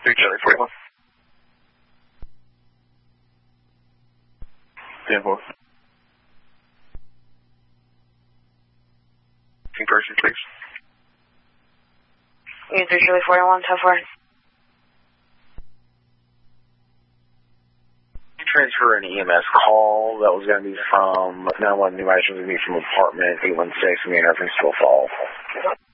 Big Charlie 41. 10-4. Conversion, please. Unit 3 Charlie 41, 10-4. Transfer an EMS call that was going to be from 911 New Action, was going to be from apartment 816 in the reference to a fall.